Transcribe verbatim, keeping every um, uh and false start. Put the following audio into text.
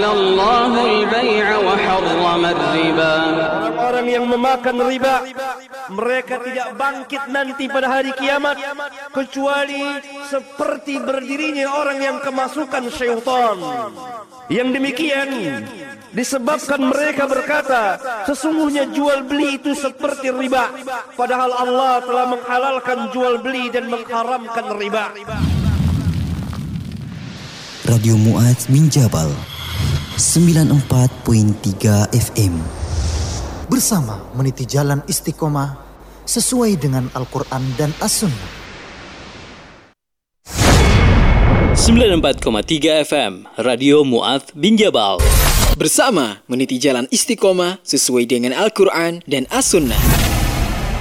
الله البيع وحرم الربا. Orang-orang yang memakan riba, mereka tidak bangkit nanti pada hari kiamat kecuali seperti berdirinya orang yang kemasukan syaitan. Yang demikian disebabkan mereka berkata, sesungguhnya jual beli itu seperti riba, padahal Allah telah menghalalkan jual beli dan mengharamkan riba. Radio Mu'adz bin Jabal sembilan puluh empat perpuluhan tiga F M. Bersama meniti jalan istiqomah sesuai dengan Al-Quran dan As-Sunnah. sembilan puluh empat koma tiga F M Radio Mu'adz bin Jabal. Bersama meniti jalan istiqomah sesuai dengan Al-Quran dan As-Sunnah.